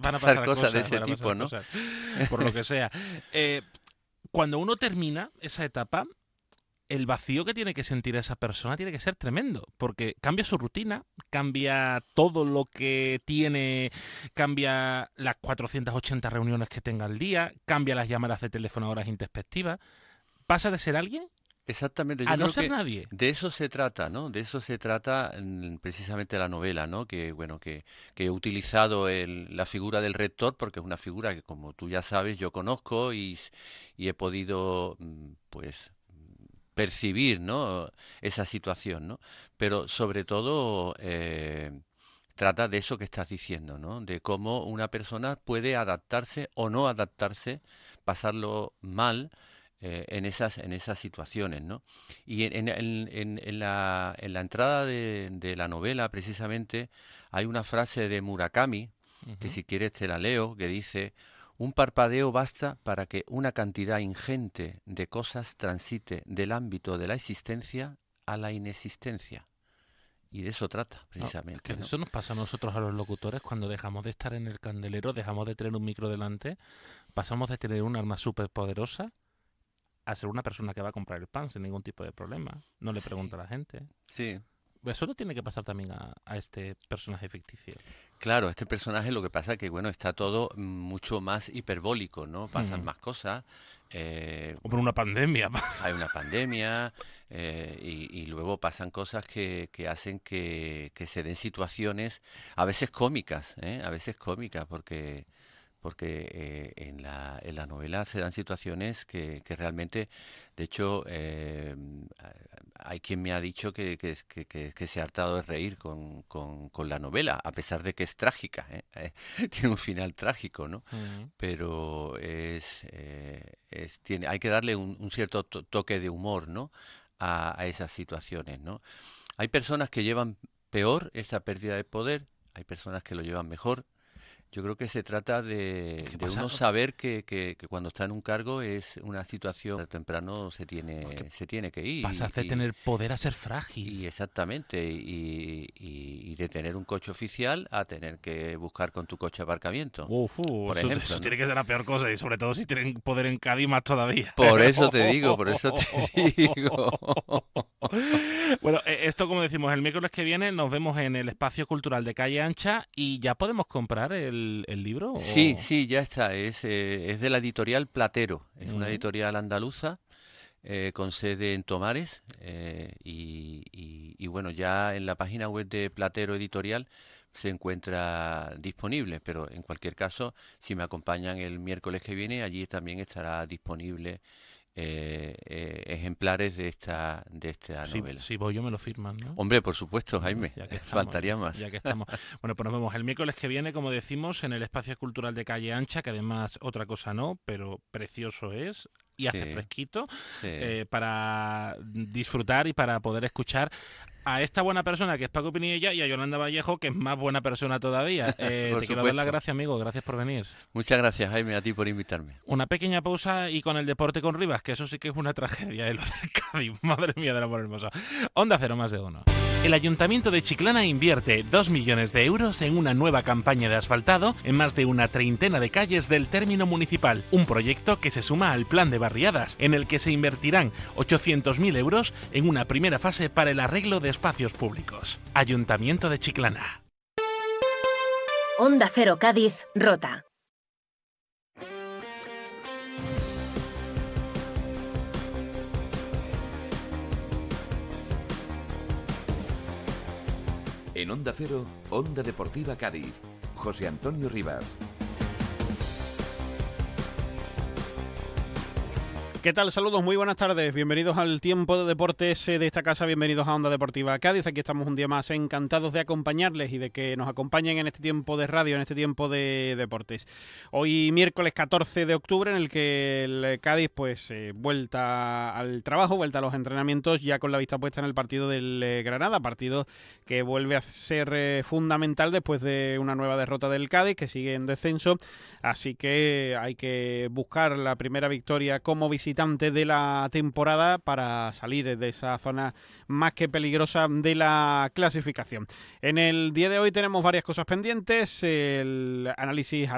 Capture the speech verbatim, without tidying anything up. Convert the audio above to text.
van a pasar, pasar cosas, cosas de ese van a tipo, pasar ¿no? cosas, por lo que sea. Eh, cuando uno termina esa etapa, el vacío que tiene que sentir esa persona tiene que ser tremendo, porque cambia su rutina, cambia todo lo que tiene, cambia las cuatrocientas ochenta reuniones que tenga al día, cambia las llamadas de teléfono a horas introspectivas, pasa de ser alguien Exactamente, yo a no creo ser que nadie. de eso se trata, ¿no? De eso se trata mm, precisamente la novela, ¿no? Que bueno, que, que he utilizado el- la figura del rector porque es una figura que, como tú ya sabes, yo conozco y, s- y he podido, mm, pues, mm, percibir, ¿no? Esa situación, ¿no? Pero sobre todo eh, trata de eso que estás diciendo, ¿no? De cómo una persona puede adaptarse o no adaptarse, pasarlo mal eh, en esas, en esas situaciones, ¿no? Y en, en- en- en- en la, en la entrada de, de la novela, precisamente, hay una frase de Murakami, que Ujú. si quieres te la leo, que dice, un parpadeo basta para que una cantidad ingente de cosas transite del ámbito de la existencia a la inexistencia. Y de eso trata, No, es que precisamente, ¿no? eso nos pasa a nosotros, a los locutores, cuando dejamos de estar en el candelero, dejamos de tener un micro delante, pasamos de tener un arma súper poderosa a ser una persona que va a comprar el pan sin ningún tipo de problema. No le Sí, pregunta a la gente. sí. Eso no tiene que pasar también a, a este personaje ficticio. Claro, este personaje lo que pasa que, bueno, está todo mm, mucho más hiperbólico, ¿no? Pasan Hmm. más cosas. eh, O por una pandemia. Hay una pandemia eh, y, y luego pasan cosas que, que hacen que, que se den situaciones a veces cómicas, ¿eh? A veces cómicas, porque, porque eh, en la, en la novela se dan situaciones que, que realmente, de hecho, eh, hay quien me ha dicho que, que, que, que- que se ha hartado de reír con, con, con la novela, a pesar de que es trágica, ¿eh? Eh, tiene un final trágico, ¿no? Hmm. Pero es, eh, es- tiene, hay que darle un, un cierto to- toque de humor, ¿no? A, a esas situaciones, ¿no? Hay personas que llevan peor esa pérdida de poder, hay personas que lo llevan mejor. Yo creo que se trata de, ¿Qué de pasa? uno saber que, que- que cuando está en un cargo es una situación tarde o temprano se Porque tiene, se tiene que pasas ir de y, tener poder a ser frágil. y exactamente, y, y- y de tener un coche oficial a tener que buscar con tu coche aparcamiento, Uf, uh, por eso, ejemplo, eso ¿no? tiene que ser la peor cosa, y sobre todo si tienen poder en Cádiz más todavía. Por eso te digo, por eso te digo. Bueno, eh, esto como decimos, el miércoles que viene nos vemos en el Espacio Cultural de Calle Ancha y ya podemos comprar el, el libro. Sí, O... sí, ya está. Es, eh, es de la editorial Platero. Es una Mm. editorial andaluza eh, con sede en Tomares. eh, y, y- y bueno, ya en la página web de Platero Editorial se encuentra disponible. Pero en cualquier caso, si me acompañan el miércoles que viene, allí también estará disponible eh, eh, ejemplares de esta, de esta Si, novela. si voy yo me lo firman, ¿no? Hombre, por supuesto, Bueno, Jaime. ya que estamos, Faltaría más. ya que estamos. Bueno, pues nos vemos el miércoles que viene, como decimos, en el Espacio Cultural de Calle Ancha, que además otra cosa no, pero precioso es y hace Sí, fresquito, sí. eh, para disfrutar y para poder escuchar a esta buena persona que es Paco Pinilla y a Yolanda Vallejo, que es más buena persona todavía. Eh, Por te quiero dar las supuesto. gracias, amigo. Gracias por venir. Muchas gracias, Jaime, a ti por invitarme. Una pequeña pausa y con el deporte con Rivas, que eso sí que es una tragedia, ¿eh? Lo del Cádiz. Madre mía del amor hermoso. Onda Cero, más de uno. El Ayuntamiento de Chiclana invierte dos millones de euros en una nueva campaña de asfaltado en más de una treintena de calles del término municipal. Un proyecto que se suma al plan de barriadas, en el que se invertirán ochocientos mil euros en una primera fase para el arreglo de espacios públicos. Ayuntamiento de Chiclana. Onda Cero Cádiz, Rota. En Onda Cero, Onda Deportiva Cádiz. José Antonio Rivas. ¿Qué tal? Saludos, muy buenas tardes. Bienvenidos al tiempo de deportes de esta casa, bienvenidos a Onda Deportiva Cádiz. Aquí estamos un día más encantados de acompañarles y de que nos acompañen en este tiempo de radio, en este tiempo de deportes. Hoy miércoles catorce de octubre, en el que el Cádiz, pues, eh, vuelta al trabajo, vuelta a los entrenamientos, ya con la vista puesta en el partido del eh, Granada, partido que vuelve a ser eh, fundamental después de una nueva derrota del Cádiz, que sigue en descenso, así que hay que buscar la primera victoria como visitante de la temporada para salir de esa zona más que peligrosa de la clasificación. En el día de hoy tenemos varias cosas pendientes, el análisis